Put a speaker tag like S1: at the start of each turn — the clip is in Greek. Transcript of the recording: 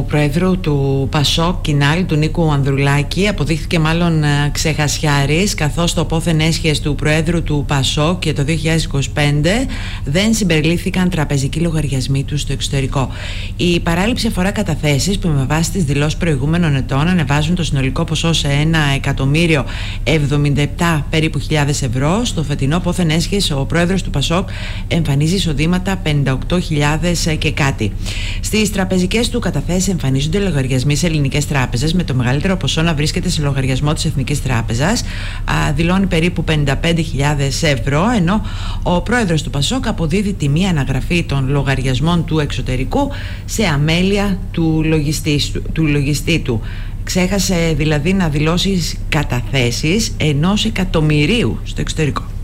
S1: του Προέδρου του ΠΑΣΟΚ Κινάλ, του Νίκου Ανδρουλάκη, αποδείχθηκε μάλλον ξεχασιάρης, καθώς το πόθεν έσχες του Προέδρου του ΠΑΣΟΚ και το 2025 δεν συμπεριλήφθηκαν τραπεζικοί λογαριασμοί του στο εξωτερικό. Η παράληψη αφορά καταθέσεις που με βάση τις δηλώσεις προηγούμενων ετών ανεβάζουν το συνολικό ποσό σε 1.077.000 περίπου ευρώ. Στο φετινό πόθεν έσχες ο Πρόεδρος του ΠΑΣΟΚ εμφανίζει εισοδήματα 58.000 και κάτι. Στις τραπεζικές του καταθέσεις εμφανίζονται λογαριασμοί σε ελληνικές τράπεζες, με το μεγαλύτερο ποσό να βρίσκεται σε λογαριασμό της Εθνικής Τράπεζας. Δηλώνει περίπου 55.000 ευρώ, ενώ ο Πρόεδρος του ΠΑΣΟΚ αποδίδει τη μία αναγραφή των λογαριασμών του εξωτερικού σε αμέλεια του λογιστή του. Ξέχασε δηλαδή να δηλώσει καταθέσεις 1 εκατομμυρίου στο εξωτερικό.